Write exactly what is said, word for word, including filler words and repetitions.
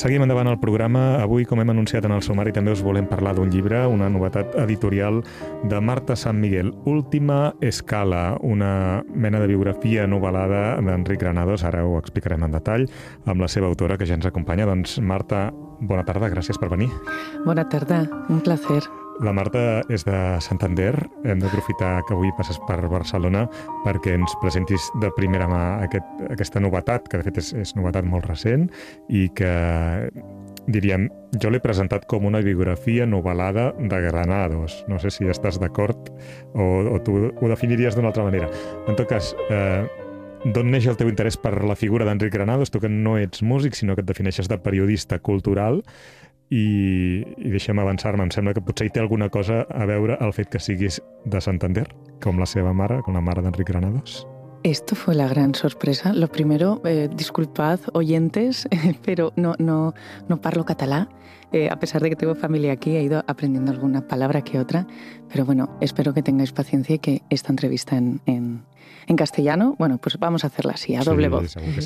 Seguim endavant el programa. Avui, com hem anunciat en el sumari, també us volem parlar d'un llibre, una novetat editorial de Marta San Miguel, Última Escala, una mena de biografia novel·lada d'Enric Granados. Ara ho explicarem en detall amb la seva autora, que ja ens acompanya. Doncs, Marta, bona tarda, gràcies per venir. Bona tarda, un placer. La Marta és de Santander. Hem d'aprofitar que avui passes per Barcelona perquè ens presentis de primera mà aquest, aquesta novetat, que de fet és, és novetat molt recent i que, diríem, jo l'he presentat com una biografia novel·lada de Granados. No sé si estàs d'acord o, o tu ho definiries d'una altra manera. En tot cas, eh, d'on neix el teu interès per la figura d'Enric Granados? Tu que no ets músic, sinó que et defineixes de periodista cultural. I, i deixa'm avançar-me, em sembla que potser hi té alguna cosa a veure el fet que siguis de Santander, com la seva mare, com la mare d'Enric Granados. Esto fue la gran sorpresa. Lo primero, eh, disculpad, oyentes, pero no, no, no parlo catalá. Eh, a pesar de que tengo familia aquí, he ido aprendiendo alguna palabra que otra. Pero bueno, espero que tengáis paciencia y que esta entrevista en, en, en castellano, bueno, pues vamos a hacerla así, a doble Sí, voz. segur que sí.